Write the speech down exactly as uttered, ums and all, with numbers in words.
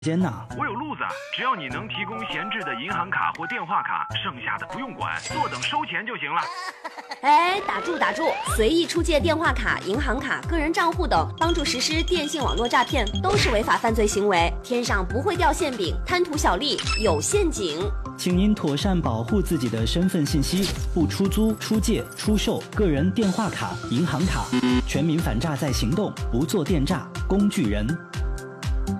间呢？ 我有路子，只要你能提供闲置的银行卡或电话卡，剩下的不用管，坐等收钱就行了。 哎，打住打住！随意出借电话卡、银行卡、个人账户等，帮助实施电信网络诈骗，都是违法犯罪行为。天上不会掉馅饼，贪图小利有陷阱。 请您妥善保护自己的身份信息，不出租、出借、出售个人电话卡、银行卡。全民反诈在行动，不做电诈工具人。